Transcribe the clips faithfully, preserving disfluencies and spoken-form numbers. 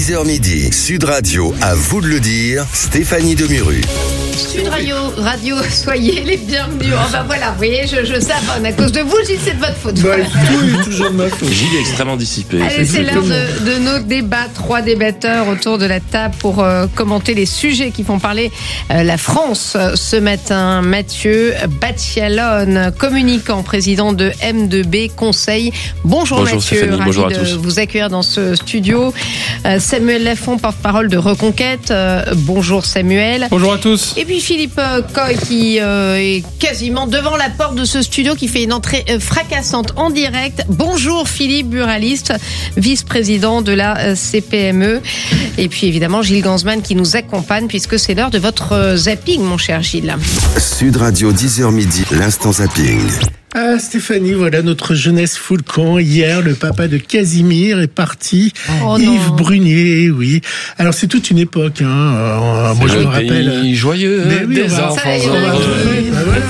dix heures midi, Sud Radio, à vous de le dire, Stéphanie Demuru. Sud Radio, Radio, soyez les bienvenus. Enfin voilà, vous voyez, je, je savonne. À cause de vous, Gilles, c'est de votre faute. Bah, Voilà. tout est toujours de ma faute. Gilles est extrêmement dissipé. Allez, c'est l'heure de, de nos débats. Trois débatteurs autour de la table pour euh, commenter les sujets qui font parler euh, la France euh, ce matin. Mathieu Battialone, communicant, président de M deux B Conseil. Bonjour, Bonjour, Mathieu, Stéphanie, ravi bonjour à de tous. vous accueillir dans ce studio. Euh, Samuel Lafont, porte-parole de Reconquête. Euh, bonjour Samuel. Bonjour à tous. Et puis Philippe euh, Coy qui euh, est quasiment devant la porte de ce studio, qui fait une entrée euh, fracassante en direct. Bonjour Philippe, buraliste, vice-président de la euh, C P M E. Et puis évidemment Gilles Gansman qui nous accompagne puisque c'est l'heure de votre euh, zapping, mon cher Gilles. Sud Radio, dix heures midi, l'instant zapping. Ah Stéphanie, voilà notre jeunesse full camp. Hier, le papa de Casimir est parti. Oh Yves non. Brunier, oui. Alors c'est toute une époque. Hein. Euh, moi je me rappelle. Pays joyeux Mais oui, des on va- enfants Ça, il y en a on va qui- heureux. Ah, voilà.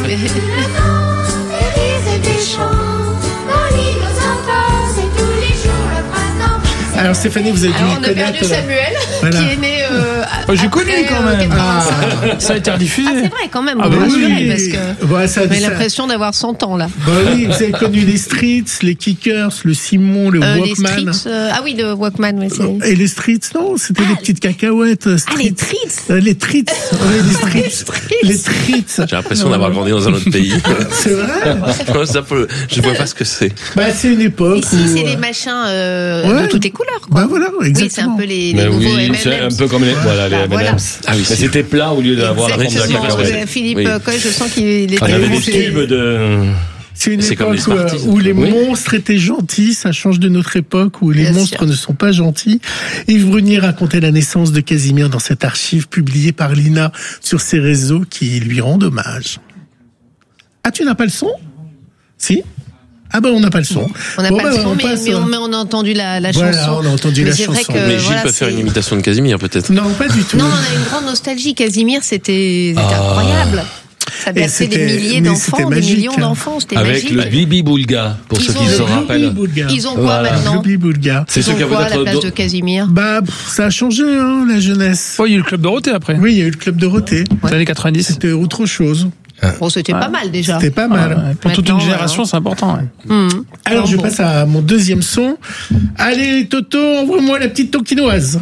Alors Stéphanie, vous avez dû Alors on le a perdu connaître. Samuel Voilà. qui est né euh, Oh, j'ai après, connu quand euh, même. quatre-vingt-cinq. Ça a été rediffusé. Ah, c'est vrai quand même, Ah, vous bah me oui. rassurez, parce que Voilà, ça, j'ai ça- l'impression d'avoir cent ans là. Bah oui, vous avez connu les Streets, les Kickers, le Simon, le Euh, les Walkman. streets, euh, ah oui, le Walkman, oui, c'est... Et les Streets, non, c'était les petites cacahuètes. Ah, Streets. les treats. Euh, Les treats, oui, les streets, les treats. J'ai l'impression d'avoir grandi dans un autre pays. C'est vrai. Moi, ça peut- je vois pas ce que c'est. Bah c'est une époque. Ici, où, c'est euh, des machins euh, ouais. de toutes les couleurs, quoi. Bah voilà, Oui, c'est un exactement. peu les, les Mais nouveaux oui, M c'est and un M's. peu comme les, voilà, les Ah, M and voilà. M's. Ah oui, Mais c'était plat au lieu d'avoir la forme de la Exactement. cacahuète. Philippe Oui. Coy, je sens qu'il est On très avait bon. des tubes de... C'est une C'est comme époque les où, Smarties. où les Oui. monstres étaient gentils, ça change de notre époque où les Bien monstres sûr. ne sont pas gentils. Yves Brunier racontait la naissance de Casimir dans cette archive publiée par Lina sur ses réseaux qui lui rendent hommage. Ah, tu n'as pas le son? Si? Ah ben on n'a pas le son. On n'a Bon, pas ben, le son, on mais, passe, mais on, hein. mais on a entendu la, la Voilà, chanson. on a entendu Mais la c'est vrai chanson. que, Mais Gilles voilà, peut faire c'est- une imitation de Casimir, peut-être. Non, pas du tout. Non, on a une grande nostalgie. Casimir, c'était c'était Ah. incroyable. Ça Et berçait des c'était- milliers mais d'enfants, c'était des magique, millions hein. d'enfants. C'était Avec magique. le Bibi Boulga, pour Ils ceux ont qui le se Bibi rappellent. Boulga. Ils ont quoi Voilà. maintenant? Bibi Boulga. C'est Ils ceux ont qui quoi à avaient la place peut-être... de Casimir? Bah, pff, ça a changé, hein, la jeunesse. Oh, il y a eu le club Dorothée après. Oui, il y a eu le club Dorothée. Les années quatre-vingt-dix. C'était autre chose. Bon, c'était pas mal déjà. C'était pas Ah, mal. ouais, pour toute Maintenant, une génération, ouais. c'est important. Ouais. Hum. Alors, je bon. passe à mon deuxième son. Allez, Toto, envoie-moi la petite toquinoise.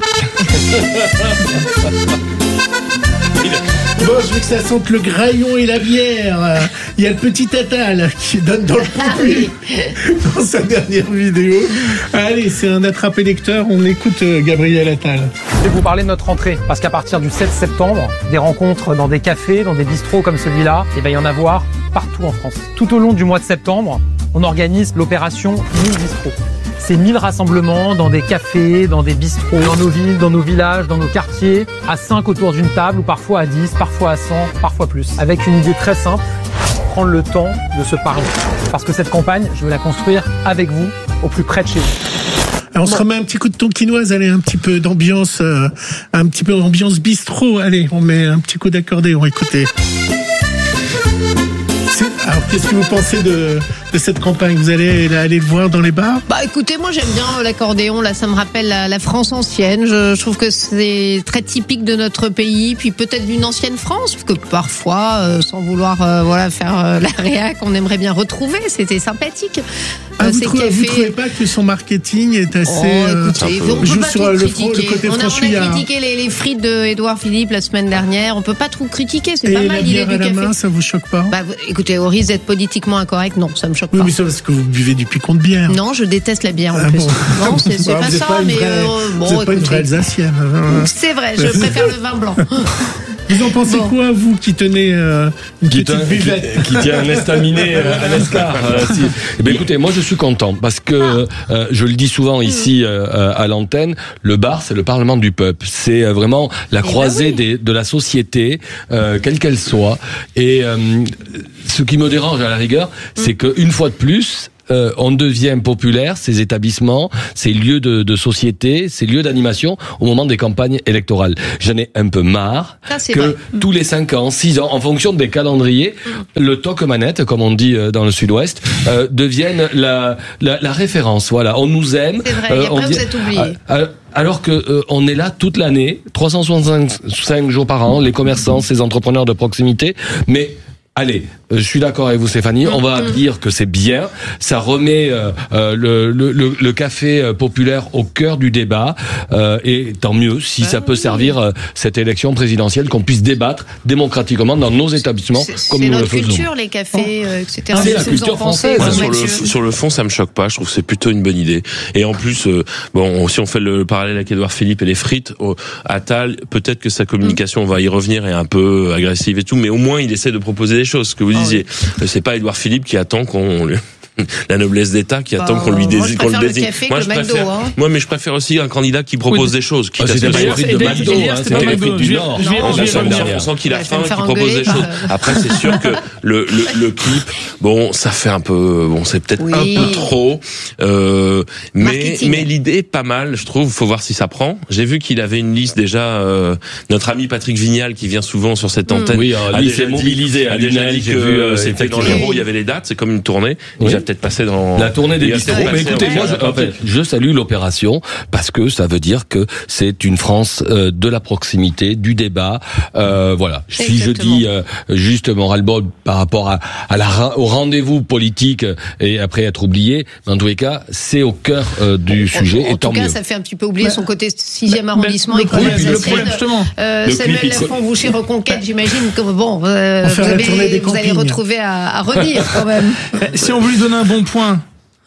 Bon, je veux que ça sente le graillon et la bière. Il y a le petit Attal qui donne dans le pompier dans sa dernière vidéo. Allez, c'est un attrape-électeur. On écoute euh, Gabriel Attal. Je vais vous parler de notre rentrée, parce qu'à partir du sept septembre, des rencontres dans des cafés, dans des bistrots comme celui-là, il va y en avoir partout en France. Tout au long du mois de septembre, on organise l'opération mille bistrots. C'est mille rassemblements dans des cafés, dans des bistrots, dans nos villes, dans nos villages, dans nos quartiers, à cinq autour d'une table, ou parfois à dix, parfois à cent, parfois plus. Avec une idée très simple, prendre le temps de se parler. Parce que cette campagne, je veux la construire avec vous, au plus près de chez vous. Alors, on se remet un petit coup de tonkinoise, allez, un petit peu d'ambiance, euh, un petit peu d'ambiance bistrot. Allez, on met un petit coup d'accordéon, écoutez. C'est- Alors, qu'est-ce que vous pensez de, de cette campagne? Vous allez aller le voir dans les bars? Bah écoutez, moi j'aime bien l'accordéon, là ça me rappelle la, la France ancienne, je, je trouve que c'est très typique de notre pays, puis peut-être d'une ancienne France, parce que parfois, euh, sans vouloir euh, voilà, faire euh, la réac, on aimerait bien retrouver, c'était sympathique. Ah, Euh, vous, ces trouvez, vous cafés- trouvez pas que son marketing est assez... Oh, euh, écoutez, peu- on peut joue pas sur trop le front- le critiquer. côté on a, on a franchouillard. critiqué les, les frites d'Edouard Philippe la semaine dernière, on peut pas trop critiquer, c'est Et pas la mal l'idée bière à du la café. main, ça vous choque pas? Bah, vous- écoutez, au risque d'être politiquement incorrect, non, ça me choque Oui, pas. mais c'est parce que vous buvez du picon de bière. Non, je déteste la bière en Ah plus. bon. Non, c'est c'est Bah, pas vous êtes ça, pas une mais vraie- euh, vous bon, êtes pas une écoutez. vraie Alsacienne. hein. C'est vrai, je préfère le vin blanc. Vous en pensez Bon. quoi, vous, qui tenez euh, une Qui, petite tient- buvette? qui, qui tient un estaminet euh, à l'escar. euh, si. Eh ben, écoutez, moi je suis content parce que euh, je le dis souvent ici euh, à l'antenne, le bar c'est le parlement du peuple. C'est euh, vraiment la Eh ben croisée oui. des, de la société, euh, quelle qu'elle soit. Et euh, ce qui me dérange à la rigueur, c'est qu'une fois de plus, euh, on devient populaire, ces établissements, ces lieux de, de société, ces lieux d'animation au moment des campagnes électorales. J'en ai un peu marre Ça, que vrai. tous les cinq ans, six ans, en fonction des calendriers, mmh. le toc-manette, comme on dit dans le Sud-Ouest, euh, devienne la, la, la référence. Voilà, on nous aime. C'est vrai, euh, et après on vous dit, êtes oubliés. Euh, alors que euh, on est là toute l'année, trois cent soixante-cinq jours par an, les commerçants, ces entrepreneurs de proximité, mais allez, je suis d'accord avec vous Stéphanie, on va dire que c'est bien, ça remet euh, euh, le, le, le café populaire au cœur du débat, euh, et tant mieux si ça peut servir euh, cette élection présidentielle, qu'on puisse débattre démocratiquement dans nos établissements c'est, comme c'est nous le notre faisons. culture, les cafés, euh, et cetera. C'est la Qu'est-ce que vous culture en pensez, française. Moi, vous, sur, le, Mathieu sur le fond, ça me choque pas. Je trouve que c'est plutôt une bonne idée. Et en plus, euh, bon, si on fait le parallèle avec Édouard Philippe et les frites, oh, Attal, peut-être que sa communication, on va y revenir, est un peu agressive et tout, mais au moins il essaie de proposer des choses. Ce que vous disiez, oh, oui. C'est pas Édouard Philippe qui attend qu'on la noblesse d'État qui bah, attend qu'on lui désigne, qu'on le désigne. Le moi, je McDo, préfère, hein. moi, mais je préfère aussi un candidat qui propose oui. des choses. Qui ah, c'était pas les frites de McDo, hein, c'était les frites du Nord. On sent qu'il a faim, qu'il propose des choses. Après, c'est sûr que le, le, le clip, bon, ça fait un peu, bon, c'est peut-être oui. un peu trop, euh, mais, mais l'idée est pas mal, je trouve. Faut voir si ça prend. J'ai vu qu'il avait une liste déjà, euh, notre ami Patrick Vignal, qui vient souvent sur cette antenne, oui, a déjà mobilisé, a déjà dit que c'était dans l'Hérault, il y avait les dates, c'est comme une tournée. Il va peut-être passer dans la tournée des bistrots. Mais écoutez, moi, je, en fait, je salue l'opération parce que ça veut dire que c'est une France euh, de la proximité, du débat. Euh, voilà. Si Exactement. je dis euh, juste mon ras-le-bol par rapport à, à la, au rendez-vous politique et après être oublié, dans tous les cas, c'est au cœur euh, du en, sujet. En, en et tant tout cas, mieux. ça fait un petit peu oublier bah, son côté sixième bah, arrondissement bah, et le, problème, le problème justement. Euh, le Samuel Lafont-Boucher Reconquête, j'imagine que bon, euh, vous, avez, vous allez retrouver à, à redire quand même. Si on veut lui donner un bon point,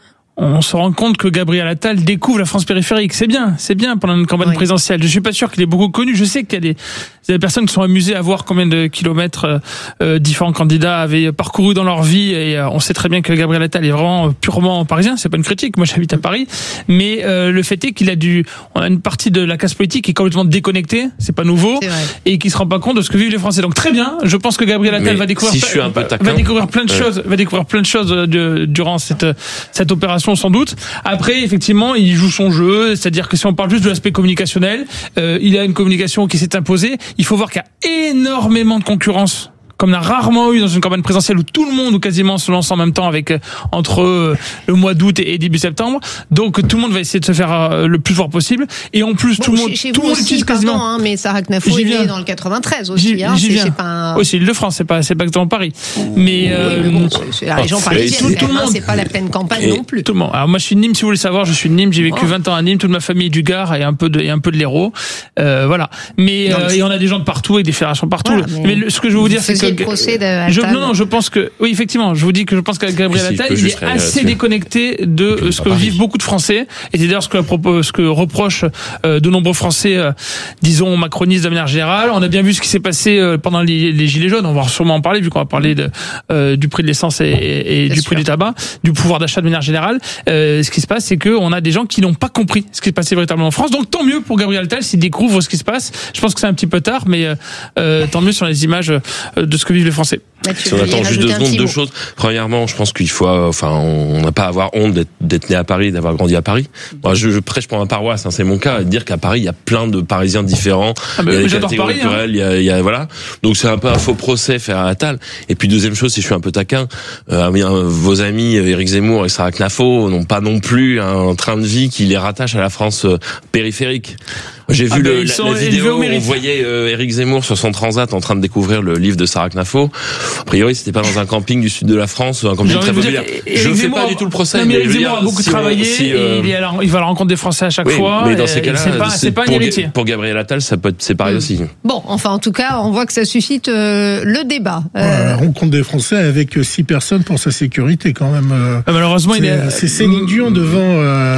on se rend compte que Gabriel Attal découvre la France périphérique. C'est bien, c'est bien pendant une campagne oui. présidentielle. Je suis pas sûr qu'il est beaucoup connu. Je sais qu'il y a des, des personnes qui sont amusées à voir combien de kilomètres euh, différents candidats avaient parcouru dans leur vie. Et euh, on sait très bien que Gabriel Attal est vraiment purement parisien. C'est pas une critique. Moi, j'habite à Paris. Mais euh, le fait est qu'il a dû, on a une partie de la classe politique qui est complètement déconnectée. C'est pas nouveau. C'est et qui se rend pas compte de ce que vivent les Français. Donc très bien. Je pense que Gabriel Attal mais va découvrir, si je suis un peu taquin, va découvrir plein de ouais. choses, va découvrir plein de choses de, durant cette cette opération. Sans doute. Après, effectivement, il joue son jeu, c'est-à-dire que si on parle juste de l'aspect communicationnel, euh, il a une communication qui s'est imposée. Il faut voir qu'il y a énormément de concurrence, comme on a rarement eu dans une campagne présidentielle où tout le monde ou quasiment se lance en même temps avec euh, entre euh, le mois d'août et, et début septembre. Donc tout le monde va essayer de se faire euh, le plus fort possible. Et en plus, bon, tout le monde, chez, chez tout le monde utilise quasiment. Pardon, hein, mais Sarah Knafo est née dans le quatre-vingt-treize aussi. J'y, hein, j'y c'est, viens. c'est pas un... Aussi l'Île-de-France, c'est pas c'est pas exactement Paris. Mais, euh, oui, mais bon, c'est, c'est la région parisienne. Tout, tout le monde, c'est pas la pleine campagne et non plus. Tout le monde. Alors moi, je suis de Nîmes, si vous voulez savoir, je suis de Nîmes. J'ai vécu oh. vingt ans à Nîmes. Toute ma famille est du Gard et un peu de et un peu de l'Hérault. Euh, voilà. Mais euh, et on a des gens de partout et des fédérations partout. Voilà, mais, mais le, ce que je veux vous dire, c'est que je, non, non, je pense que, oui, effectivement, je vous dis que je pense que Gabriel Attal, il est assez déconnecté de ce que vivent beaucoup de Français. Et c'est d'ailleurs ce que, ce que reprochent euh, de nombreux Français, euh, disons, macronistes de manière générale. On a bien vu ce qui s'est passé euh, pendant les, les Gilets jaunes. On va sûrement en parler, vu qu'on va parler de, euh, du prix de l'essence et, et, et du sûr. prix du tabac, du pouvoir d'achat de manière générale. Euh, ce qui se passe, c'est qu'on a des gens qui n'ont pas compris ce qui se passait véritablement en France. Donc, tant mieux pour Gabriel Attal s'il découvre ce qui se passe. Je pense que c'est un petit peu tard, mais euh, tant mieux sur les images euh, de ce que vivent les Français. Mathieu, si on attend juste deux secondes, deux choses. Premièrement, je pense qu'il faut, enfin, on n'a pas à avoir honte d'être, d'être né à Paris, d'avoir grandi à Paris. Moi, je, je prêche pour ma paroisse, hein, c'est mon cas, et de dire qu'à Paris, il y a plein de Parisiens différents. Ah ben, il y a des catégories culturelles, il y a, il y a, voilà. Donc c'est un peu un faux procès faire à Attal. Et puis deuxième chose, si je suis un peu taquin, euh, vos amis Éric Zemmour et Sarah Knafo n'ont pas non plus un train de vie qui les rattache à la France périphérique. J'ai vu ah le, ben, la, la vidéo où on voyait euh, Éric Zemmour sur son transat en train de découvrir le livre de Sarah Knafo. A priori, c'était pas dans un camping du sud de la France, un camping très populaire. Je ne fais pas du tout le procès. Non, mais Éric Zemmour a beaucoup si travaillé on, si, euh... et il, est à la, il va à la rencontre des Français à chaque oui, fois. Mais dans ces cas-là, c'est pas, c'est pas un héritier. Pour Gabriel Attal, ça peut être, c'est pareil mmh. aussi. Bon, enfin, en tout cas, on voit que ça suscite euh, le débat. Euh... Ouais, la rencontre des Français avec six personnes pour sa sécurité, quand même. Euh, malheureusement, c'est, il est. C'est Céline Dion devant. Euh,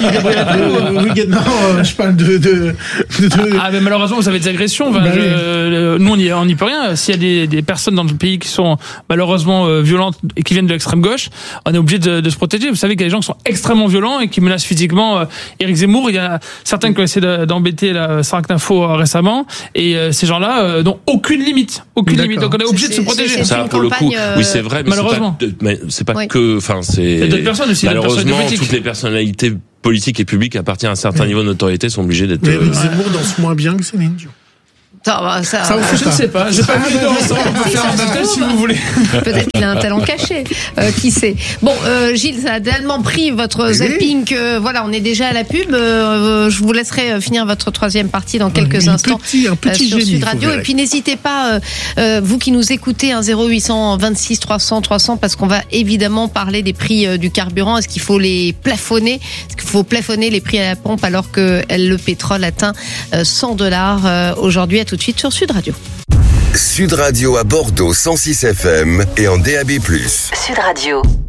oui, non, je parle de. de, de ah, mais malheureusement, vous avez des agressions. Enfin, bah, je, oui. Nous, on n'y on n'y peut rien. S'il y a des, des personnes dans le pays qui sont malheureusement euh, violentes et qui viennent de l'extrême gauche, on est obligé de, de se protéger. Vous savez qu'il y a des gens qui sont extrêmement violents et qui menacent physiquement euh, Éric Zemmour. Il y a certains qui ont essayé de, d'embêter la cinq Info euh, récemment, et euh, ces gens-là euh, n'ont aucune limite, aucune D'accord. limite. Donc on est obligé c'est, de se protéger. C'est, c'est ça pour le coup, euh... oui c'est vrai, mais malheureusement, c'est pas, mais c'est pas oui. que, enfin c'est. Il y a d'autres personnes aussi. Malheureusement, toutes les personnalités politiques et publiques à partir d'un certain oui. niveau de notoriété sont obligées d'être. Mais Éric Zemmour danse moins bien que Céline Dion. Ça, ça, ça vous fait, je ne sais pas. J'ai pas vu de ensemble. On peut faire un battle si vous voulez. Peut-être qu'il a un talent caché. Euh, qui sait. Bon, euh, Gilles, ça a tellement pris votre oui. zapping que voilà, on est déjà à la pub. Euh, je vous laisserai finir votre troisième partie dans quelques un instants petit, un petit euh, sur génie, Sud Radio. Et puis n'hésitez pas, euh, euh, vous qui nous écoutez, un zéro huit cent vingt-six trois cents trois cents, parce qu'on va évidemment parler des prix euh, du carburant. Est-ce qu'il faut les plafonner? Est-ce qu'il faut plafonner les prix à la pompe alors que le pétrole atteint euh, cent dollars euh, aujourd'hui? À tout de suite sur Sud Radio. Sud Radio à Bordeaux cent six F M et en D A B plus. Sud Radio.